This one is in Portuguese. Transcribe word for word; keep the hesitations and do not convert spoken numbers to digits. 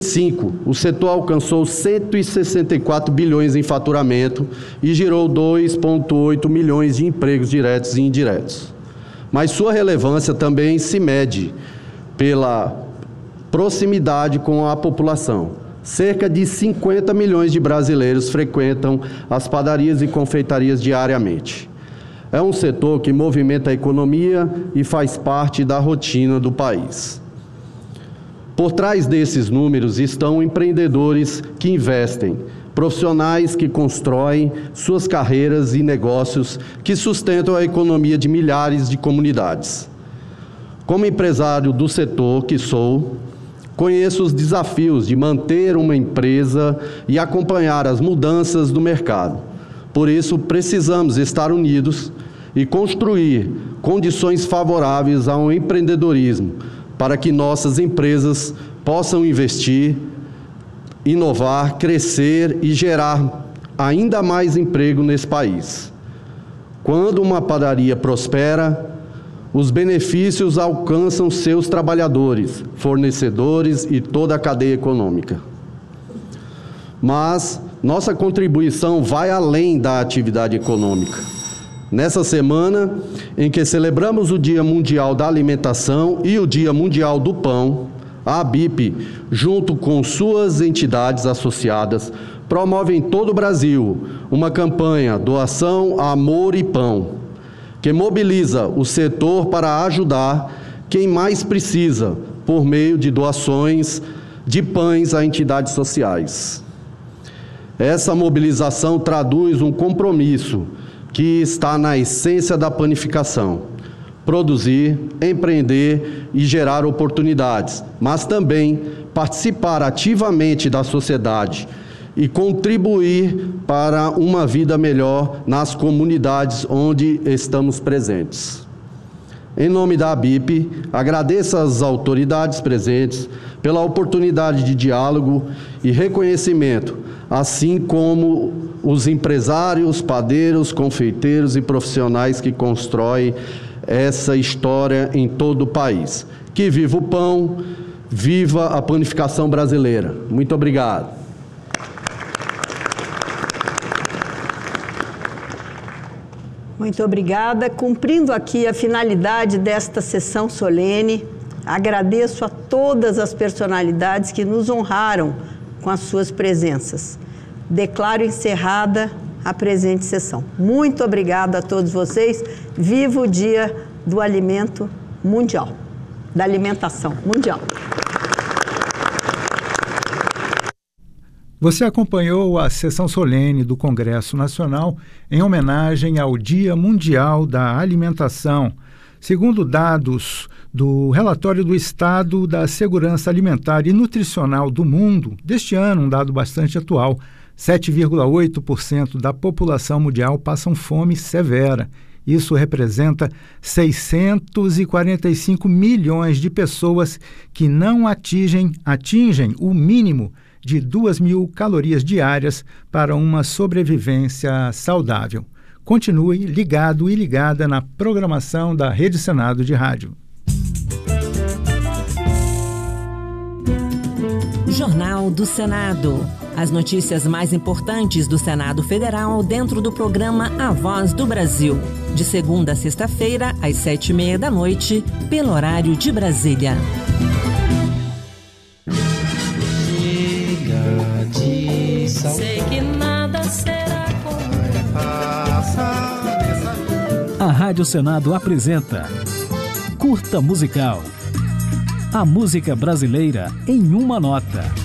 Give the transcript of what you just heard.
cinco, o setor alcançou cento e sessenta e quatro bilhões em faturamento e gerou dois vírgula oito milhões de empregos diretos e indiretos. Mas sua relevância também se mede pela proximidade com a população. Cerca de cinquenta milhões de brasileiros frequentam as padarias e confeitarias diariamente. É um setor que movimenta a economia e faz parte da rotina do país. Por trás desses números estão empreendedores que investem, profissionais que constroem suas carreiras e negócios que sustentam a economia de milhares de comunidades. Como empresário do setor que sou, conheço os desafios de manter uma empresa e acompanhar as mudanças do mercado. Por isso, precisamos estar unidos e construir condições favoráveis ao empreendedorismo, para que nossas empresas possam investir, inovar, crescer e gerar ainda mais emprego nesse país. Quando uma padaria prospera, os benefícios alcançam seus trabalhadores, fornecedores e toda a cadeia econômica. Mas nossa contribuição vai além da atividade econômica. Nessa semana, em que celebramos o Dia Mundial da Alimentação e o Dia Mundial do Pão, a ABIP, junto com suas entidades associadas, promove em todo o Brasil uma campanha Doação, Amor e Pão, que mobiliza o setor para ajudar quem mais precisa, por meio de doações de pães a entidades sociais. Essa mobilização traduz um compromisso que está na essência da panificação: produzir, empreender e gerar oportunidades, mas também participar ativamente da sociedade e contribuir para uma vida melhor nas comunidades onde estamos presentes. Em nome da ABIP, agradeço às autoridades presentes pela oportunidade de diálogo e reconhecimento, assim como os empresários, padeiros, confeiteiros e profissionais que constroem essa história em todo o país. Que viva o pão, viva a panificação brasileira. Muito obrigado. Muito obrigada. Cumprindo aqui a finalidade desta sessão solene, agradeço a todas as personalidades que nos honraram com as suas presenças. Declaro encerrada a presente sessão. Muito obrigada a todos vocês. Viva o Dia do Alimento Mundial, da Alimentação Mundial. Você acompanhou a sessão solene do Congresso Nacional em homenagem ao Dia Mundial da Alimentação. Segundo dados do Relatório do Estado da Segurança Alimentar e Nutricional do Mundo, deste ano, um dado bastante atual, sete vírgula oito por cento da população mundial passam fome severa. Isso representa seiscentos e quarenta e cinco milhões de pessoas que não atingem, atingem o mínimo de duas mil calorias diárias para uma sobrevivência saudável. Continue ligado e ligada na programação da Rede Senado de Rádio. Jornal do Senado. As notícias mais importantes do Senado Federal dentro do programa A Voz do Brasil. De segunda a sexta-feira, às sete e meia da noite, pelo horário de Brasília. Sei que nada será como A Rádio Senado apresenta Curta Musical. A música brasileira em uma nota.